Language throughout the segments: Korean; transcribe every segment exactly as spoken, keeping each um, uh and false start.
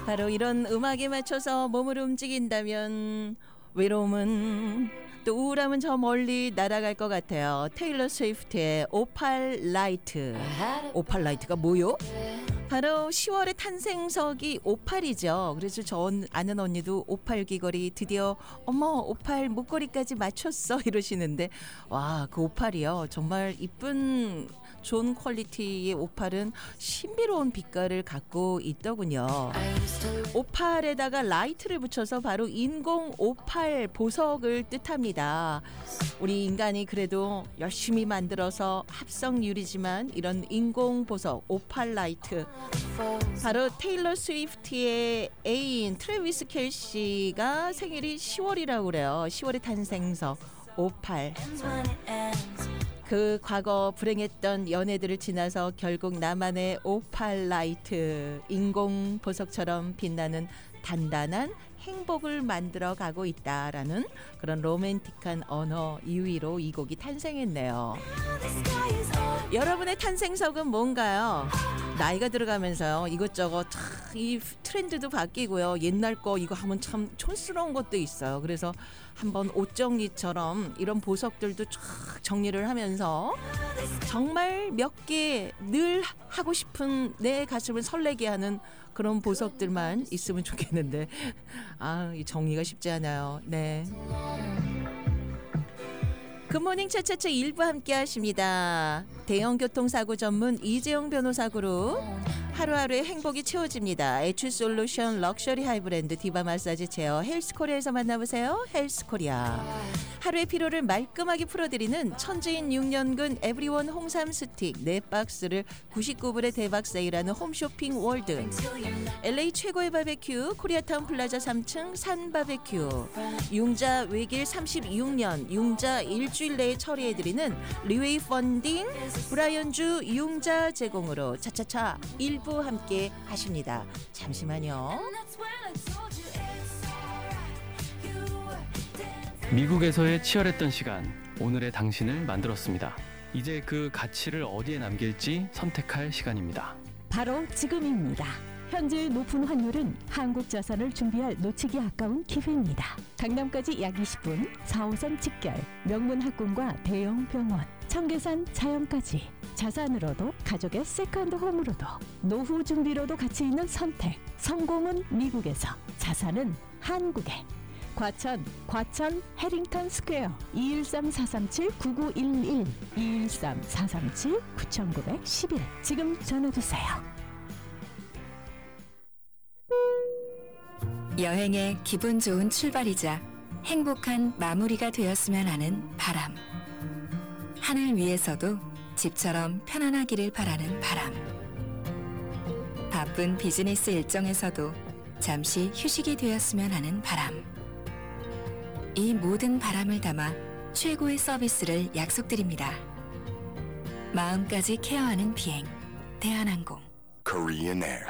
바로 이런 음악에 맞춰서 몸을 움직인다면 외로움은 또 우울함은 저 멀리 날아갈 것 같아요. 테일러 스위프트의 오팔 라이트. 오팔 라이트가 뭐요? 바로 시월의 탄생석이 오팔이죠. 그래서 저 아는 언니도 오팔 귀걸이 드디어 어머 오팔 목걸이까지 맞췄어 이러시는데 와, 그 오팔이요 정말 이쁜 좋은 퀄리티의 오팔은 신비로운 빛깔을 갖고 있더군요. 오팔에다가 라이트를 붙여서 바로 인공 오팔 보석을 뜻합니다. 우리 인간이 그래도 열심히 만들어서 합성 유리지만 이런 인공 보석 오팔 라이트 바로 테일러 스위프트의 애인 트래비스 켈시가 생일이 시월이라고 그래요. 시월의 탄생석 오팔. 그 과거 불행했던 연애들을 지나서 결국 나만의 오팔 라이트 인공 보석처럼 빛나는 단단한 행복을 만들어 가고 있다라는 그런 로맨틱한 언어 이유로 이 곡이 탄생했네요. 여러분의 탄생석은 뭔가요? 나이가 들어가면서요 이것저것 이 트렌드도 바뀌고요. 옛날 거 이거 하면 참 촌스러운 것도 있어요. 그래서 한번 옷정리처럼 이런 보석들도 쫙 정리를 하면서 정말 몇 개 늘 하고 싶은 내 가슴을 설레게 하는 그런 보석들만 있으면 좋겠는데 아, 이 정리가 쉽지 않아요. 네. 굿모닝 차차차 일부 함께 하십니다. 대형 교통사고 전문 이재용 변호사 그룹 하루하루의 행복이 채워집니다. 에츄 솔루션 럭셔리 하이브랜드 디바 마사지 체어 헬스코리아에서 만나보세요. 헬스코리아. 하루의 피로를 말끔하게 풀어드리는 천지인 육 년근 에브리원 홍삼 스틱 네 박스를 구십구 불에 대박 세일하는 홈쇼핑 월드. 엘에이 최고의 바베큐 코리아타운 플라자 삼 층 산 바베큐. 융자 외길 삼십육 년 융자 일주일 내에 처리해드리는 리웨이 펀딩 브라이언주 융자 제공으로 차차차 일부 함께 하십니다. 잠시만요. 미국에서의 치열했던 시간, 오늘의 당신을 만들었습니다. 이제 그 가치를 어디에 남길지 선택할 시간입니다. 바로 지금입니다. 현재의 높은 환율은 한국 자산을 준비할 놓치기 아까운 기회입니다. 강남까지 약 이십 분, 사 호선 직결, 명문 학군과 대형 병원, 청계산 자연까지 자산으로도 가족의 세컨드 홈으로도 노후 준비로도 가치 있는 선택. 성공은 미국에서, 자산은 한국에. 과천, 과천 해링턴 스퀘어 이일삼 사삼칠 구구일일 이일삼 사삼칠 구구일일 지금 전화주세요. 여행의 기분 좋은 출발이자 행복한 마무리가 되었으면 하는 바람. 하늘 위에서도 집처럼 편안하기를 바라는 바람. 바쁜 비즈니스 일정에서도 잠시 휴식이 되었으면 하는 바람. 이 모든 바람을 담아 최고의 서비스를 약속드립니다. 마음까지 케어하는 비행 대한항공 Korean Air.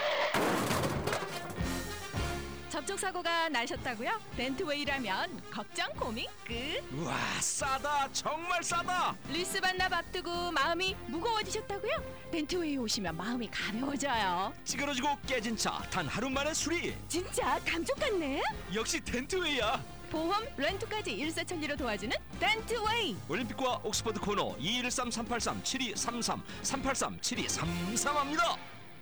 접촉사고가 나셨다고요? 덴트웨이라면 걱정 고민 끝. 우와, 싸다, 정말 싸다. 리스 반납 앞두고 마음이 무거워지셨다고요? 덴트웨이 오시면 마음이 가벼워져요. 찌그러지고 깨진 차 단 하루 만에 수리. 진짜 감쪽 같네. 역시 덴트웨이야. 보험, 렌트까지 일사천리로 도와주는 덴트웨이. 올림픽과 옥스퍼드 코너 이일삼 삼팔삼 칠이삼삼 삼팔삼 칠이삼삼합니다.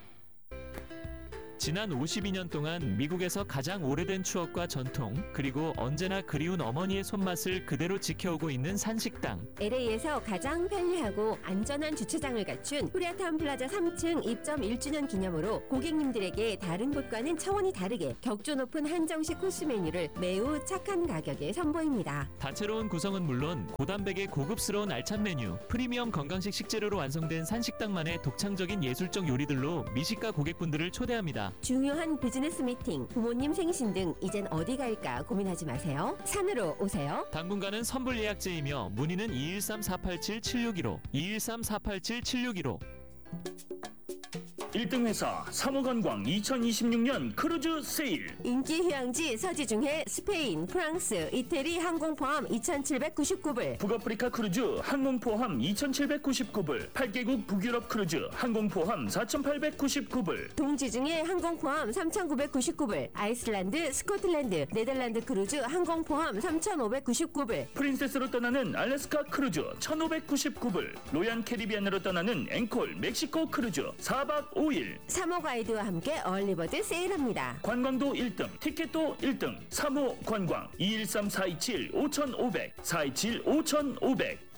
지난 오십이 년 동안 미국에서 가장 오래된 추억과 전통, 그리고 언제나 그리운 어머니의 손맛을 그대로 지켜오고 있는 산식당. 엘에이에서 가장 편리하고 안전한 주차장을 갖춘 코리아타운 플라자 삼 층 입점 일 주년 기념으로 고객님들에게 다른 곳과는 차원이 다르게 격조 높은 한정식 코스 메뉴를 매우 착한 가격에 선보입니다. 다채로운 구성은 물론 고단백의 고급스러운 알찬 메뉴, 프리미엄 건강식 식재료로 완성된 산식당만의 독창적인 예술적 요리들로 미식가 고객분들을 초대합니다. 중요한 비즈니스 미팅, 부모님 생신 등 이젠 어디 갈까 고민하지 마세요. 산으로 오세요. 당분간은 선불 예약제이며 문의는 이일삼 사팔칠 칠육일오 이일삼 사팔칠 칠육일오. 일 등 회사 삼호관광 이천이십육 년 크루즈 세일. 인기 휴양지 서지중해 스페인, 프랑스, 이태리 항공 포함 이천칠백구십구 불. 북아프리카 크루즈 항공 포함 이천칠백구십구 불. 팔 개국 북유럽 크루즈 항공 포함 사천팔백구십구 불. 동지중해 항공 포함 삼천구백구십구 불. 아이슬란드, 스코틀랜드, 네덜란드 크루즈 항공 포함 삼천오백구십구 불. 프린세스로 떠나는 알래스카 크루즈 천오백구십구 불. 로얄 캐리비안으로 떠나는 앵콜 멕시코 크루즈 사 박 오 일. 삼 호 가이드와 함께 얼리버드 세일합니다. 관광도 일 등, 티켓도 일 등. 삼 호 관광 이일삼 사이칠 오천오백 사이칠 오천오백.